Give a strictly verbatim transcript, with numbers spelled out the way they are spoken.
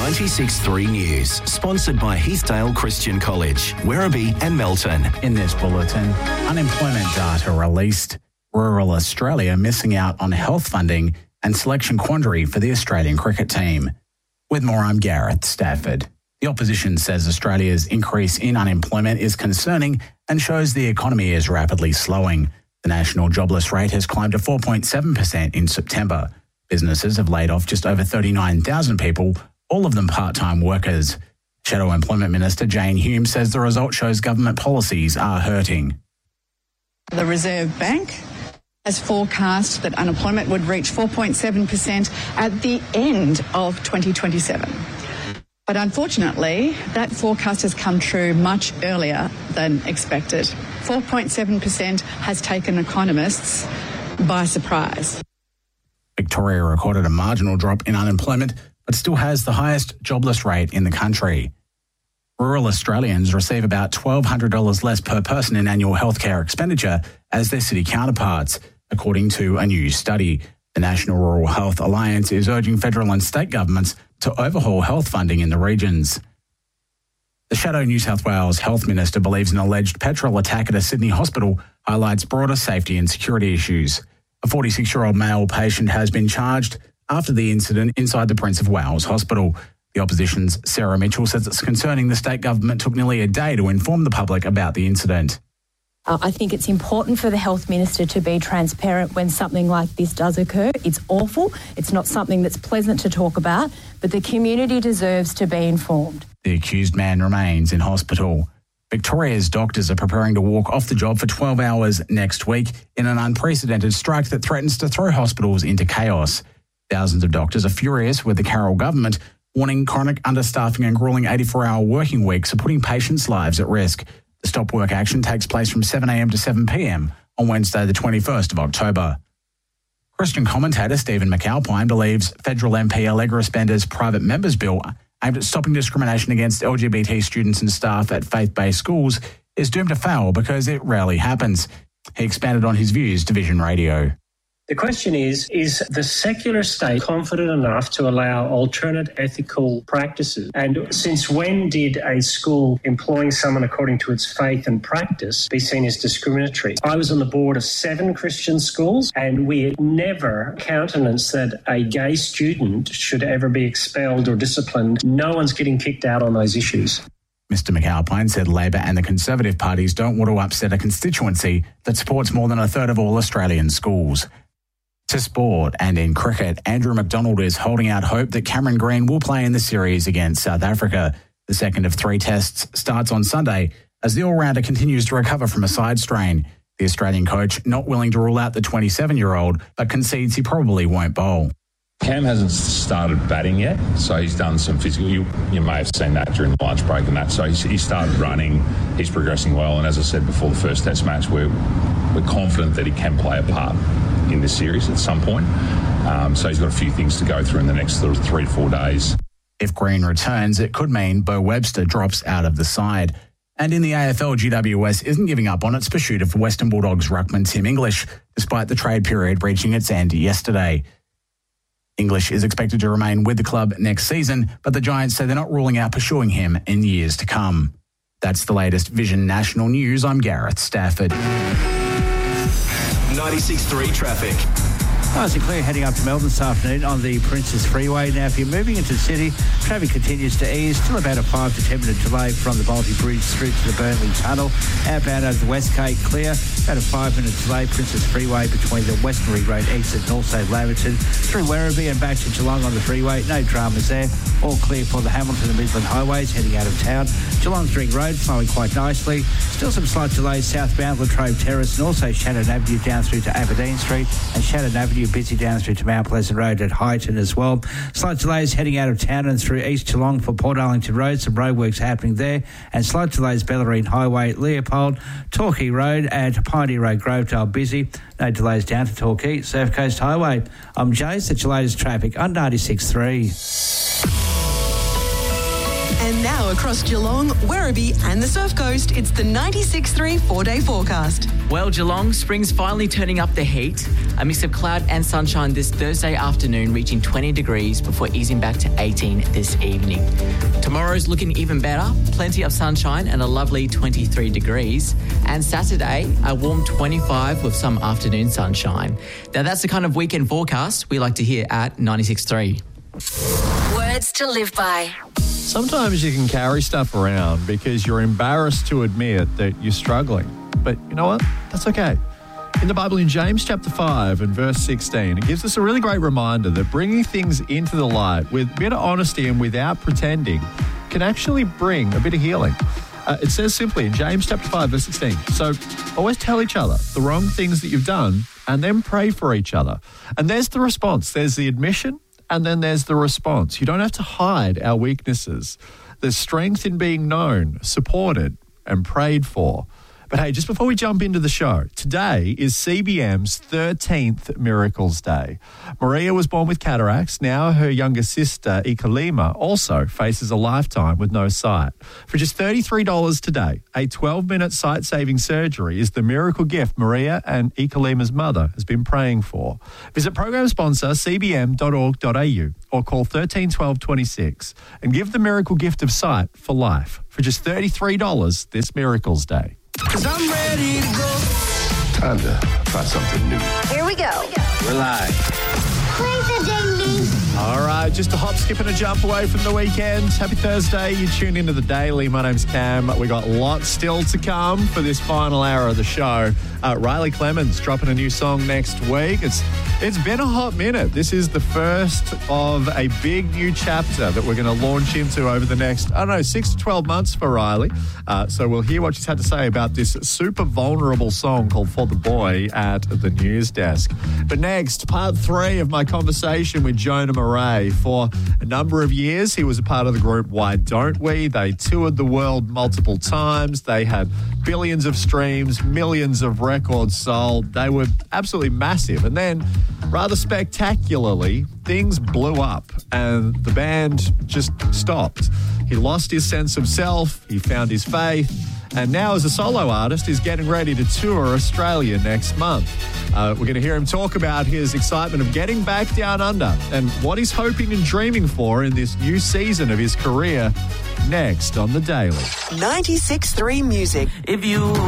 ninety-six point three News, sponsored by Heathdale Christian College, Werribee and Melton. In this bulletin, unemployment data released. Rural Australia missing out on health funding and selection quandary for the Australian cricket team. With more, I'm Gareth Stafford. The opposition says Australia's increase in unemployment is concerning and shows the economy is rapidly slowing. The national jobless rate has climbed to four point seven percent in September. Businesses have laid off just over thirty-nine thousand people, all of them part-time workers. Shadow Employment Minister Jane Hume says the result shows government policies are hurting. The Reserve Bank has forecast that unemployment would reach four point seven percent at the end of twenty twenty-seven. But unfortunately, that forecast has come true much earlier than expected. four point seven percent has taken economists by surprise. Victoria recorded a marginal drop in unemployment, but still has the highest jobless rate in the country. Rural Australians receive about twelve hundred dollars less per person in annual healthcare expenditure as their city counterparts, according to a new study. The National Rural Health Alliance is urging federal and state governments to overhaul health funding in the regions. The Shadow New South Wales Health Minister believes an alleged petrol attack at a Sydney hospital highlights broader safety and security issues. A forty-six-year-old male patient has been charged after the incident inside the Prince of Wales Hospital. The opposition's Sarah Mitchell says it's concerning the state government took nearly a day to inform the public about the incident. Uh, I think it's important for the Health Minister to be transparent when something like this does occur. It's awful. It's not something that's pleasant to talk about, but the community deserves to be informed. The accused man remains in hospital. Victoria's doctors are preparing to walk off the job for twelve hours next week in an unprecedented strike that threatens to throw hospitals into chaos. Thousands of doctors are furious with the Carroll government, warning chronic understaffing and gruelling eighty-four hour working weeks are putting patients' lives at risk. The stop work action takes place from seven a.m. to seven p.m. on Wednesday the twenty-first of October. Christian commentator Stephen McAlpine believes federal M P Allegra Spender's private members bill aimed at stopping discrimination against L G B T students and staff at faith-based schools is doomed to fail because it rarely happens. He expanded on his views to Vision Radio. The question is, is the secular state confident enough to allow alternate ethical practices? And since when did a school employing someone according to its faith and practice be seen as discriminatory? I was on the board of seven Christian schools, and we never countenanced that a gay student should ever be expelled or disciplined. No one's getting kicked out on those issues. Mister McAlpine said Labor and the Conservative parties don't want to upset a constituency that supports more than a third of all Australian schools. To sport, and in cricket, Andrew McDonald is holding out hope that Cameron Green will play in the series against South Africa. The second of three tests starts on Sunday as the all-rounder continues to recover from a side strain. The Australian coach not willing to rule out the twenty-seven-year-old, but concedes he probably won't bowl. Cam hasn't started batting yet, so he's done some physical. You, you may have seen that during the lunch break and that. So he's, he started running. He's progressing well, and as I said before the first test match, we're we're confident that he can play a part in this series at some point. Um, so he's got a few things to go through in the next sort of three to four days. If Green returns, it could mean Bo Webster drops out of the side. And in the A F L, G W S isn't giving up on its pursuit of Western Bulldogs ruckman Tim English, despite the trade period reaching its end yesterday. English is expected to remain with the club next season, but the Giants say they're not ruling out pursuing him in years to come. That's the latest Vision National News. I'm Gareth Stafford. ninety-six point three traffic. Nice and clear heading up to Melbourne this afternoon on the Princess Freeway. Now, if you're moving into the city, traffic continues to ease. Still about a five to ten minute delay from the Balti Bridge through to the Burnley Tunnel. Outbound over the West Cape, clear. About a five minute delay, Princess Freeway between the Westbury Road exit and also Laverton. Through Werribee and back to Geelong on the freeway. No dramas there. All clear for the Hamilton and Midland highways heading out of town. Geelong's Ring Road flowing quite nicely. Still some slight delays southbound Latrobe Terrace and also Shannon Avenue down through to Aberdeen Street, and Shannon Avenue busy down through to Mount Pleasant Road at Highton as well. Slight delays heading out of town and through East Geelong for Port Arlington Road. Some roadworks happening there, and slight delays Bellarine Highway, Leopold, Torquay Road and Pioneer Road, Grovedale busy. No delays down to Torquay, Surf Coast Highway. I'm Jace, that's your latest traffic on ninety-six point three. And now across Geelong, Werribee and the Surf Coast, it's the ninety-six point three four-day forecast. Well, Geelong, spring's finally turning up the heat. A mix of cloud and sunshine this Thursday afternoon, reaching twenty degrees before easing back to eighteen this evening. Tomorrow's looking even better. Plenty of sunshine and a lovely twenty-three degrees. And Saturday, a warm twenty-five with some afternoon sunshine. Now, that's the kind of weekend forecast we like to hear at ninety-six point three. Words to live by. Sometimes you can carry stuff around because you're embarrassed to admit that you're struggling. But you know what? That's okay. In the Bible, in James chapter five and verse sixteen, it gives us a really great reminder that bringing things into the light with a bit of honesty and without pretending can actually bring a bit of healing. Uh, it says simply in James chapter five, verse sixteen, so always tell each other the wrong things that you've done and then pray for each other. And there's the response. There's the admission and then there's the response. You don't have to hide our weaknesses. There's strength in being known, supported and prayed for. But hey, just before we jump into the show, today is C B M's thirteenth Miracles Day. Maria was born with cataracts. Now her younger sister, Ikalima, also faces a lifetime with no sight. For just thirty-three dollars today, a twelve-minute sight-saving surgery is the miracle gift Maria and Ikalima's mother has been praying for. Visit program sponsor c b m dot org dot a u or call thirteen twelve twenty-six and give the miracle gift of sight for life for just thirty-three dollars this Miracles Day. Cause I'm ready to go. Time to try something new. Here we go. We're live. All right, just a hop, skip and a jump away from the weekend. Happy Thursday. You tune into The Daily. My name's Cam. We got lots still to come for this final hour of the show. Uh, Riley Clemens dropping a new song next week. It's It's been a hot minute. This is the first of a big new chapter that we're going to launch into over the next, I don't know, six to twelve months for Riley. Uh, so we'll hear what she's had to say about this super vulnerable song called For the Boy at the news desk. But next, part three of my conversation with Jonah Murray. For a number of years, he was a part of the group Why Don't We? They toured the world multiple times. They had billions of streams, millions of records sold. They were absolutely massive. And then, rather spectacularly, things blew up and the band just stopped. He lost his sense of self. He found his faith. And now as a solo artist, he's getting ready to tour Australia next month. Uh, we're going to hear him talk about his excitement of getting back down under and what he's hoping and dreaming for in this new season of his career next on The Daily. ninety-six point three Music. If you